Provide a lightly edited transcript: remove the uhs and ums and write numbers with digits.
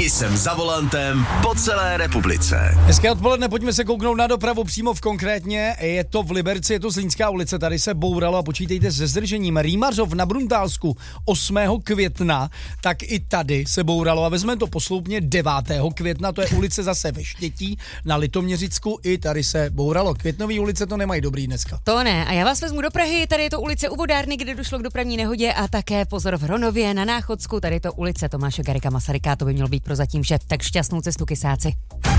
I jsem za volantem po celé republice. Hezké odpoledne, pojďme se kouknout na dopravu přímo konkrétně. Je to v Liberci, je to Zlínská ulice, tady se bouralo a počítejte se zdržením. Rýmařov na Bruntálsku 8. května, tak i tady se bouralo a vezmeme to posloupně 9. května, to je ulice zase ve Štětí na Litoměřicku, i tady se bouralo. Květnový ulice to nemají dobrý dneska. To ne, a já vás vezmu do Prahy, tady je to ulice u Vodárny, kde došlo k dopravní nehodě a také pozor v Hronově na Náchodsku, tady je to ulice Tomáše Garrigua Masaryka, to by mělo být prozatím vše, tak šťastnou cestu kysáci.